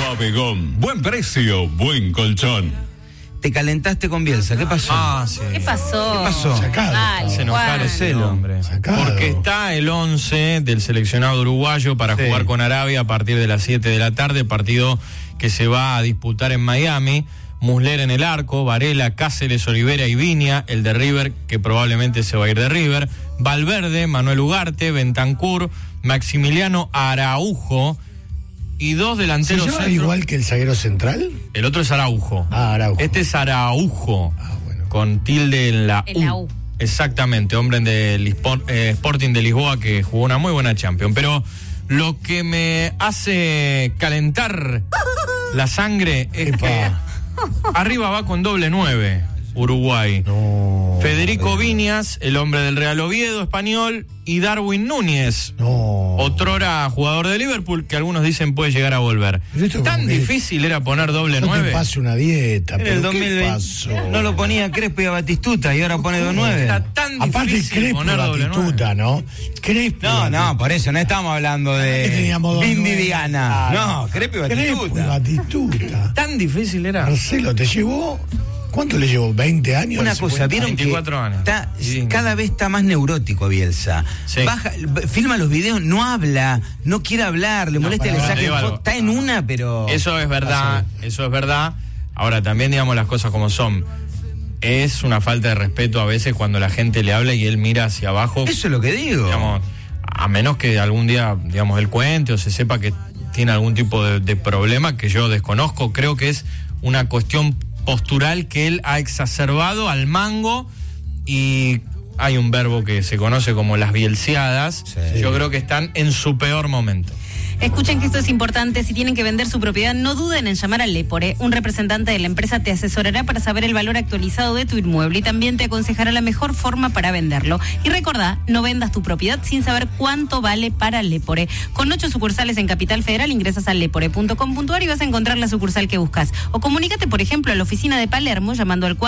Bodegón. Buen precio, buen colchón. Te calentaste con Bielsa, ¿qué pasó? Sí. ¿Qué pasó? ¿Qué pasó? Sacado. Se enojaron ese hombre. Sacado. Porque está el 11 del seleccionado uruguayo para jugar con Arabia a partir de las 7 de la tarde, partido que se va a disputar en Miami. Muslera en el arco, Varela, Cáceres, Olivera y Viña, el de River, que probablemente se va a ir de River, Valverde, Manuel Ugarte, Bentancur, Maximiliano Araujo y dos delanteros. ¿Se llama igual que el zaguero central? El otro es Araujo. Araujo. Este es Araujo, bueno. con tilde en la U. Exactamente, hombre del Sporting de Lisboa que jugó una muy buena Champions. Pero lo que me hace calentar la sangre es que arriba va con doble 9 Uruguay. No. Federico Viñas, el hombre del Real Oviedo español, y Darwin Núñez, otrora jugador de Liverpool, que algunos dicen puede llegar a volver. Tan difícil era poner doble 9. No te pase una dieta. En el ¿Pero qué 2020 pasó? no lo ponía Crespo y a Batistuta y ahora pone 2-9. Era tan Aparte difícil Crespo poner doble 9. Batistuta, ¿no? Crespo. No, por eso, no estamos hablando de teníamos Bindi 2-9. Diana. No, Crespo y Crespo y Batistuta. Batistuta. Tan difícil era. Marcelo, ¿te llevó? ¿Cuánto le llevó? ¿20 años? Una ¿Se cosa, cuenta? vieron 24 años. Cada vez está más neurótico Bielsa. Sí. Filma los videos, no habla, no quiere hablar, le molesta, le saca foto. Está en una, pero... Eso es verdad, eso es verdad. Ahora, también digamos las cosas como son. Es una falta de respeto a veces cuando la gente le habla y él mira hacia abajo. Eso es lo que digo. Digamos, a menos que algún día, digamos, él cuente o se sepa que tiene algún tipo de problema que yo desconozco. Creo que es una cuestión postural que él ha exacerbado al mango, y hay un verbo que se conoce como las bielseadas. Sí. Yo creo que están en su peor momento. Escuchen que esto es importante. Si tienen que vender su propiedad, no duden en llamar al Lepore. Un representante de la empresa te asesorará para saber el valor actualizado de tu inmueble y también te aconsejará la mejor forma para venderlo. Y recordá, no vendas tu propiedad sin saber cuánto vale para Lepore. Con 8 sucursales en Capital Federal, ingresas a lepore.com.ar y vas a encontrar la sucursal que buscas. O comunícate, por ejemplo, a la oficina de Palermo llamando al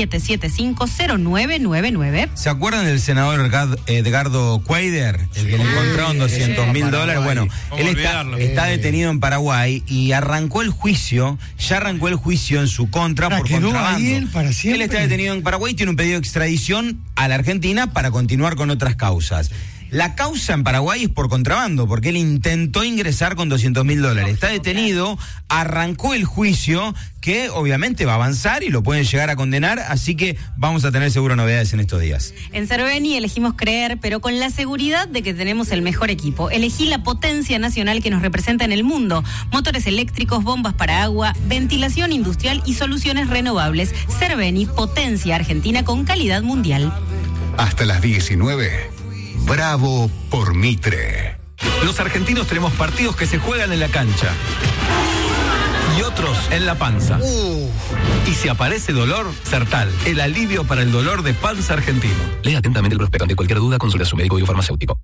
4775-0999. ¿Se acuerdan del senador Edgardo Cuader? El que le encontraron $200,000. Bueno, él está detenido en Paraguay y arrancó el juicio, en su contra por contrabando. Él está detenido en Paraguay y tiene un pedido de extradición a la Argentina para continuar con otras causas. La causa en Paraguay es por contrabando, porque él intentó ingresar con $200,000. Está detenido, arrancó el juicio, que obviamente va a avanzar y lo pueden llegar a condenar, así que vamos a tener seguro novedades en estos días. En Cerveni elegimos creer, pero con la seguridad de que tenemos el mejor equipo. Elegí la potencia nacional que nos representa en el mundo. Motores eléctricos, bombas para agua, ventilación industrial y soluciones renovables. Cerveni, potencia argentina con calidad mundial. Hasta las 19. Bravo por Mitre. Los argentinos tenemos partidos que se juegan en la cancha y otros en la panza. Y si aparece dolor, Sertal, el alivio para el dolor de panza argentino. Lea atentamente el prospecto. Ante cualquier duda, consulte a su médico y farmacéutico.